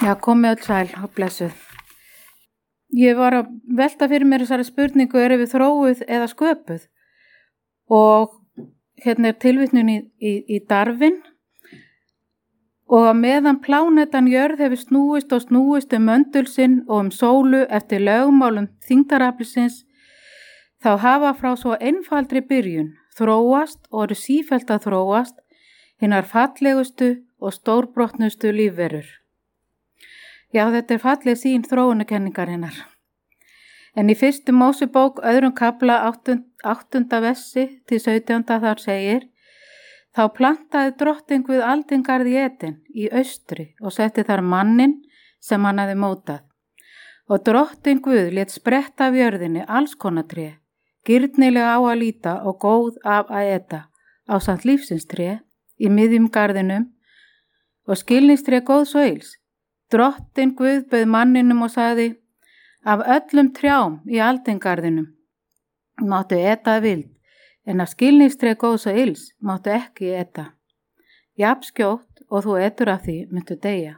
Já, komið öll sæl og blessuð. Ég var að velta fyrir mér þessari spurningu, erum við þróuð eða sköpuð? Og hérna er tilvitnun í Darwin. Og að meðan plánetan jörð hefur snúist og snúist möndul sinn og sólu eftir lögmálum þyngdaraflsins, þá hafa frá svo einfaldri byrjun þróast og eru sífellt að þróast hinar fallegustu og stórbrotnustu lífverur. Já, þetta er falleg sýn þróunarkenningarinnar. En í fyrstu Mósebók, öðrum kafla 8. versi til 17. þar segir: Þá plantaði drottinn Guð aldingarð í Eden í austri og setti þar manninn sem hann hafði mótað. Og drottinn Guð lét spretta af jörðinni alls konar tré, gyrnilega á að líta og góð af að eta, ásamt lífsins tré í miðjum garðinum og skilningstré góðs og ills. Drottinn Guð bauð manninum og sagði: Af öllum trjám í aldingarðinum máttu eta vild, en af skilningstré góðs og ills máttu ekki eta. Jafn skjótt og þú etur af því myndu deyja.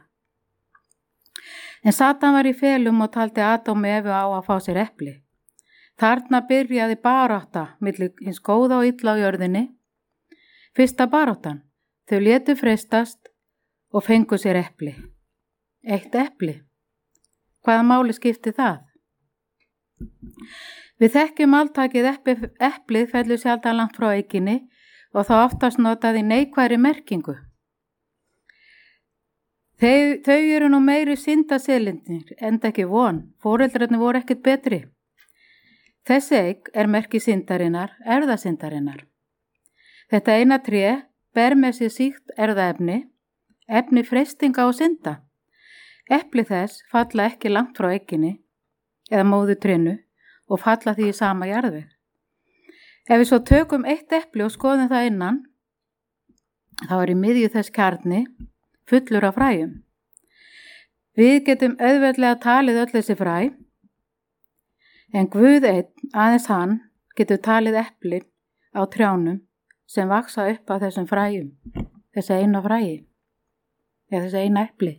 En Satan var í felum og taldi Adam og Evu á að fá sér epli. Þarna byrjaði barátta milli hins góða og illa á jörðinni. Fyrsta baráttan, þau létu freistast og fengu sér epli. Eitt epli. Hvaða máli skipti það? Við þekkjum alltakið eplið fellur sjaldan langt frá eikinni og þá oftast notað í neikvæðri merkingu. Þau eru nú meiri syndaselindir, enda ekki von, foreldrarnir voru ekkert betri. Þessi eik er merki syndarinnar, erfðasyndarinnar. Þetta eina tré ber með sér sýkt erfðaefni, efni freistinga og synda. Epli þess falla ekki langt frá eikinni eða móðu trénu og falla því í sama jarðveg. Ef við svo tökum eitt epli og skoðum það innan, þá er í miðju þess kjarni fullur af fræjum. Við getum auðveldlega talið öll þessi fræ, en Guð einn, aðeins hann, getur talið eplin á trjánum sem vaksa upp af þessum fræjum, þessi eina fræji, eða þessi eina epli.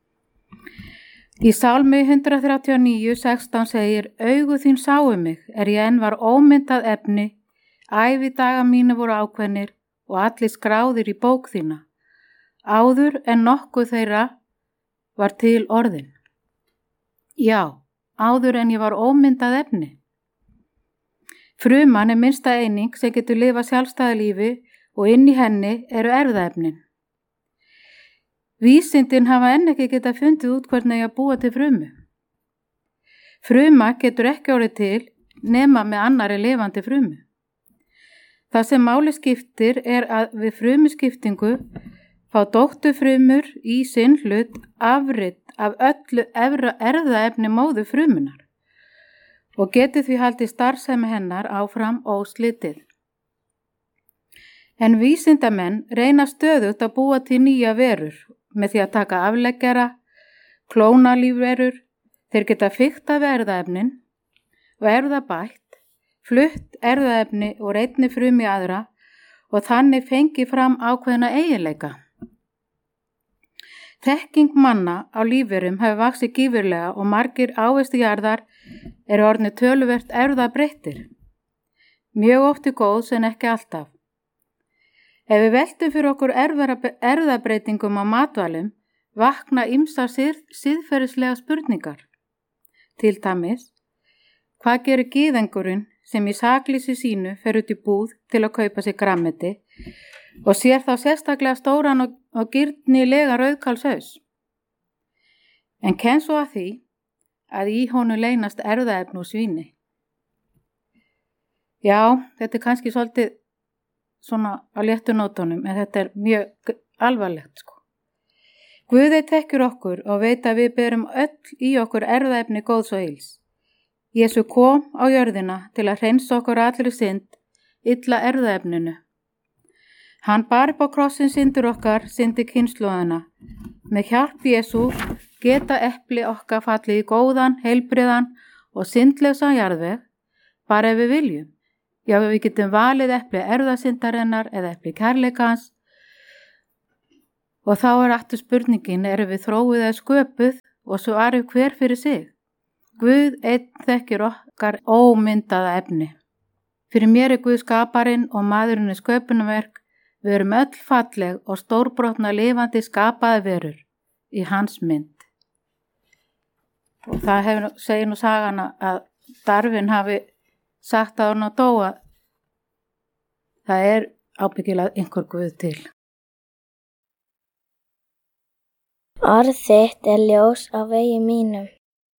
Í Sálmi 139:16 segir: Augu þín sáu mig, ég enn var ómyndað efni, ævidaga mínu voru ákveðnir og allir skráðir í bók þína, áður en nokkuð þeirra var til orðin. Já, áður en ég var ómyndað efni. Fruman er minnsta eining sem getur lifað sjálfstæðu lífi og inn í henni eru erfðaefnin. Vísindin hafa enn ekki getað fundið út hvernig að búa til frumu. Fruma getur ekki orðið til nema með annari lifandi frumu. Það sem máli skiptir er að við frumuskiptingu fá dótturfrumur í sinn hlut afrit af öllu erfðaefni móður frumunar og getur því haldið starfsemi hennar áfram óslitið. En vísindamenn reyna stöðugt að búa til nýja verur með því að taka afleggjara, klóna lífverur, þeir geta fykkt af erfðaefnin og erfðabætt, flutt erfðaefni úr einni frumi í aðra og þannig fengi fram ákveðna eiginleika. Þekking manna á lífverum hefur vaxið gífurlega og margir ávestu jarðar eru orðnir töluvert erfðabreyttir. Mjög oft góðs en ekki alltaf. Ef við veltum fyrir okkur erfðabreytingum á matvælum, vakna ýmsar siðferðislega spurningar. Til dæmis, hvað gerir gyðingurinn sem í sakleysi sínu fer út í búð til að kaupa sér grænmeti og sér þá sérstaklega stóran og gyrnilega rauðkálshaus? En kemst svo að því að í honum leynast erfðaefni úr svíni. Já, þetta er kannski svolítið svona á léttu nótunum, en þetta er mjög alvarlegt sko. Guð þekkir okkur og veit að við berum öll í okkur erfðaefni góðs og ills. Jesú kom á jörðina til að hreinsa okkur allri synd, illa erfðaefninu. Hann bar upp á krossin syndir okkar, syndir kynslóðana. Með hjálp Jesú geta epli okkar fallið í góðan, heilbrigðan og syndlausan jarðveg, bara ef við viljum. Já, við getum valið epli erfðasyndarinnar eða epli kærleikans Og þá aftur spurningin, erum við þróuð eða sköpuð og svarið hver fyrir sig? Guð einn þekkir okkar ómyndaða efni. Fyrir mér Guð skaparinn og maðurinn sköpunarverk, við erum öll falleg og stórbrotna lifandi skapaði verur í hans mynd. Og það segir nú sagan að Darwin hafi sagt að hann á dóa, það ábyggilega einhver Guð til. Orð þitt ljós á vegi mínum.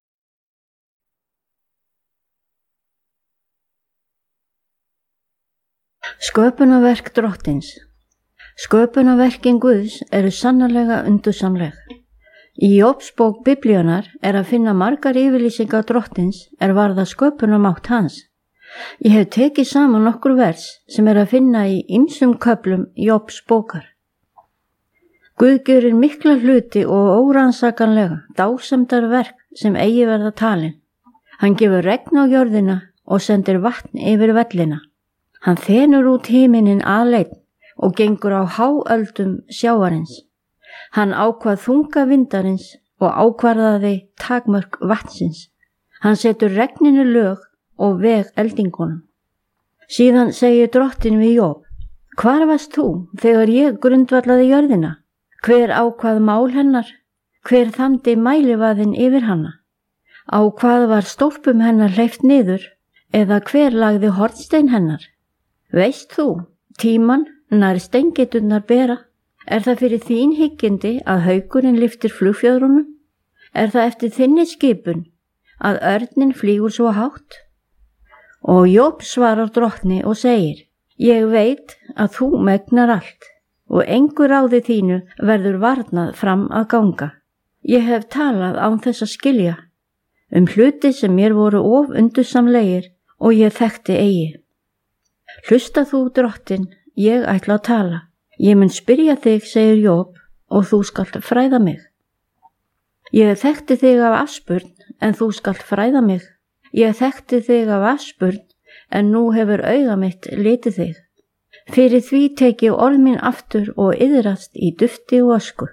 Sköpunarverk Drottins. Sköpunarverkin Guðs eru sannarlega undursamleg. Í Jóbsbók Biblíunnar að finna margar yfirlýsingar Drottins varða sköpunarmátt hans. Ég hef tekið saman nokkur vers sem að finna í ýmsum köflum Jóbsbókar. Guð gerir mikla hluti og órannsakanlega dásemdar verk sem eigi verða talin. Hann gefur regn á jörðina og sendir vatn yfir vellina. Hann þenur út himinin aleinn og gengur á háöldum sjávarins. Hann ákvað þunga vindarins og ákvarðaði takmörk vatnsins. Hann setur regninu lög og veg eldingunum. Síðan segir Drottinn við Jób: Hvar varst þú þegar ég grundvallaði jörðina? Hver ákvað mál hennar? Hver þamdi mælivaðinn yfir hana? Á hvað var stólpum hennar hleypt niður? Eða hver lagði hornstein hennar? Veist þú, tíman nær steingeturnar bera? Það fyrir þín hyggindi að haukurinn lyftir flugfjöðrunum? Það eftir þinni skipun að örnin flýgur svo hátt? Og Jób svarar Drottni og segir: Ég veit að þú megnar allt og engu ráði þínu verður varnað fram að ganga. Ég hef talað án þess að skilja hluti sem mér voru of undursamlegir og ég þekkti eigi. Hlusta þú, Drottinn, ég ætla að tala. Ég mun spyrja þig, segir Jób, og þú skalt fræða mig. Ég þekkti þig af afspurn, en þú skalt fræða mig. Ég þekkti þig af afspurn, en nú hefur auga mitt litið þig. Fyrir því tek ég orð mín aftur og iðrast í dufti og ösku.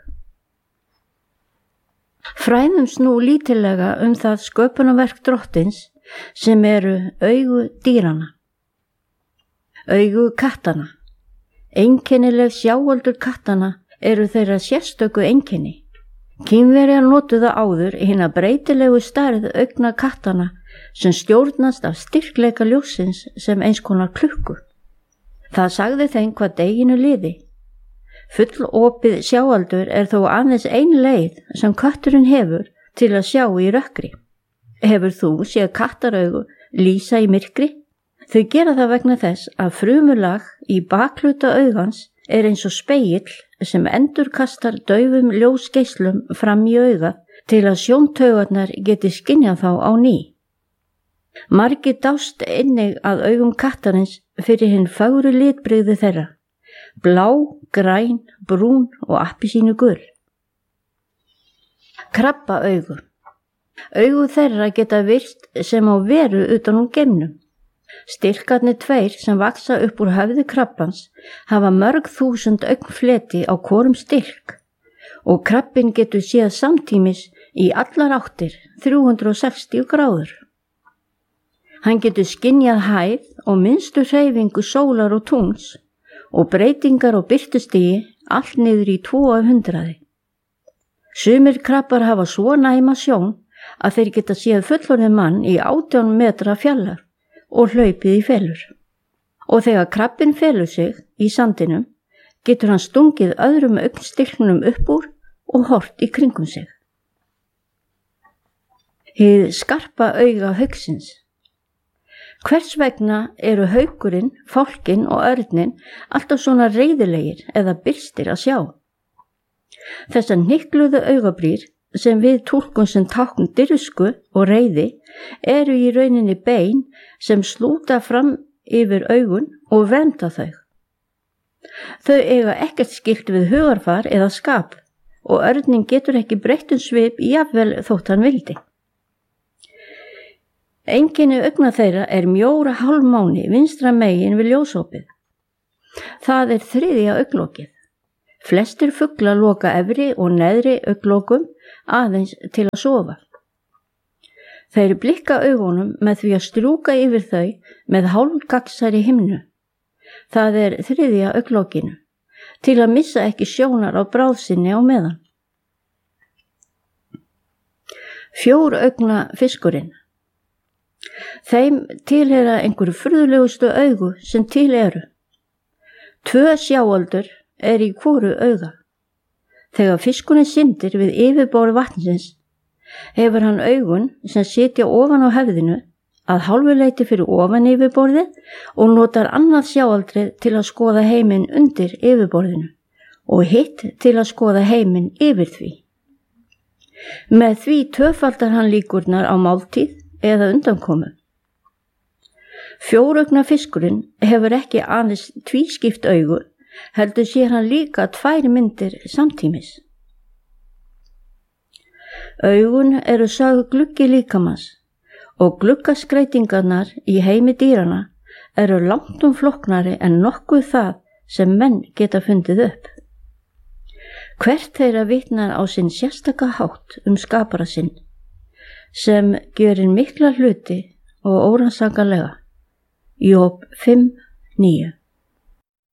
Fræðumst nú lítillega það sköpunarverk Drottins sem eru augu dýranna. Augu kattana. Einkennileg sjáaldur kattana eru þeirra sérstöku einkenni. Kínverjar notuðu áður hina breytilegu stærð augna kattana sem stjórnast af styrkleika ljóssins sem eins konar klukku. Það sagði þeim hvað deginu liði. Fullopið sjáaldur þó aðeins ein leið sem kötturinn hefur til að sjá í rökkri. Hefur þú séð kattaraugu lýsa í myrkri? Þau gera það vegna þess að frumulag í bakhluta augans eins og spegill sem endurkastar daufum ljósgeislum fram í auga til að sjóntaugarnar geti skynjað þá á ný. Margir dást einnig að augum kattarins fyrir hinn fögru litbrigði þeirra, blá, græn, brún og appelsínugul. Krabbaaugu. Augu þeirra geta virst sem á veru utan úr geimnum. Stilkarnir tveir sem vaksa upp úr höfði krabbans hafa mörg þúsund augnfleti á hvorum stilk og krabbinn getur séð samtímis í allar áttir 360 gráður. Hann getur skynjað hæð og minnstu hreyfingu sólar og tungls og breytingar og birtustigi allt niður í 200. Sumir krabbar hafa svo næma sjón að þeir geta séð fullorðinn mann í 18 metra fjallar og hlaupið í felur. Og þegar krabbinn felur sig í sandinum, getur hann stungið öðrum augnstylknum upp úr og hort í kringum sig. Hið skarpa auga hauksins. Hvers vegna eru haukurinn, fálkinn og örnin alltaf svona reiðilegir eða byrstir að sjá? Þessar hnykluðu augabrýr sem við túlkum sem tákn dirfsku og reiði eru í rauninni bein sem slúta fram yfir augun og vernda þau. Þau eiga ekkert skylt við hugarfar eða skap og örnin getur ekki breytt svip jafnvel þótt hann vildi. Einkenni augna þeirra mjóra hálfmáni vinstra megin við ljósopið. Það þriðja augnlokið. Flestir fuglar loka efri og neðri augnlokum aðeins til að sofa. Þeir blikka augunum með því að strjúka yfir þau með hálfgagsari himnu. Það er þriðja augnlokinu, til að missa ekki sjónar á bráðsinni á meðan. Fjóraugna fiskurinn. Þeim tilheyra einhverju furðulegustu augu sem til eru. 2 sjáaldur er í hvoru auga. Þegar fiskurinn syndir við yfirborð vatnsins, hefur hann augun sem sitja ofan á höfðinu að hálfu leyti fyrir ofan yfirborðið og notar annað sjáaldrið til að skoða heiminn undir yfirborðinu og hitt til að skoða heiminn yfir því. Með því tvöfaldar hann líkurnar á máltíð eða undankomu. Fjóraugna fiskurinn hefur ekki aðeins tvískipt augu, heldur sér hann líka 2 myndir samtímis. Augun eru sögð gluggi líkamans og gluggaskreitingarnar í heimi dýrana eru langtum flóknari en nokkuð það sem menn geta fundið upp. Hvert þeirra vitnar á sinn sérstaka hátt skapara sinn, sem gjörir mikla hluti og órannsakanlega. Job 5:9.